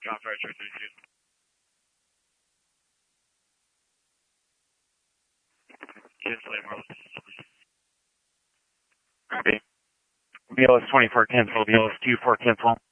Copy, Archer 32. Cancel Emerald. Copy. BLS 24 cancel, BLS 24 cancel.